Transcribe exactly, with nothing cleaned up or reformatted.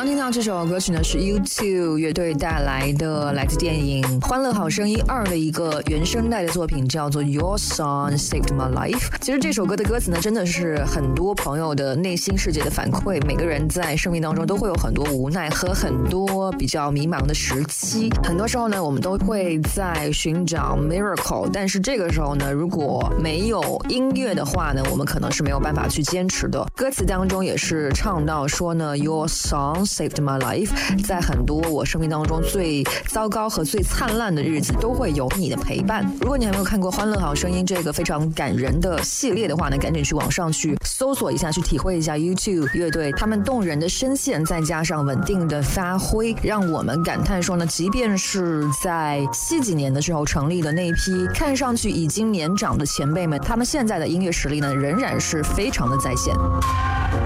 刚听到这首歌曲呢，是 U 二 乐队带来的来自电影《欢乐好声音二》的一个原声带的作品，叫做 Your Song Saved My Life。其实这首歌的歌词呢，真的是很多朋友的内心世界的反馈。每个人在生命当中都会有很多无奈和很多比较迷茫的时期。很多时候呢，我们都会在寻找 miracle， 但是这个时候呢，如果没有音乐的话呢，我们可能是没有办法去坚持的。歌词当中也是唱到说呢 ，Your song saved my life， 在很多我生命当中最糟糕和最灿烂的日子，都会有你的陪伴。如果你还没有看过《欢乐好声音》这个非常感人的系列的话呢，赶紧去网上去搜索一下，去体会一下 U 二 乐队他们动人的声线，再加上稳定的发挥，让我们感叹说呢，即便是在七几年的时候成立的那一批看上去已经年长的前辈们，他们现在的音乐实力呢，仍然是非常的在线。